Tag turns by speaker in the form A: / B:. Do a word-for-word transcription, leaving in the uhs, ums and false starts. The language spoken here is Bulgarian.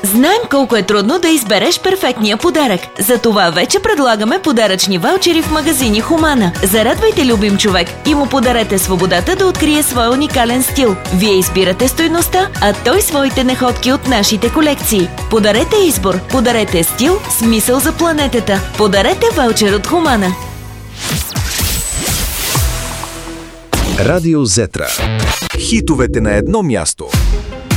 A: Знаем колко е трудно да избереш перфектния подарък. Затова вече предлагаме подаръчни ваучери в магазини Хумана. Зарадвайте любим човек и му подарете свободата да открие своя уникален стил. Вие избирате стойността, а той своите находки от нашите колекции. Подарете избор, подарете стил, смисъл за планетата. Подарете ваучер от Хумана.
B: Радио Зетра. Хитовете на едно място.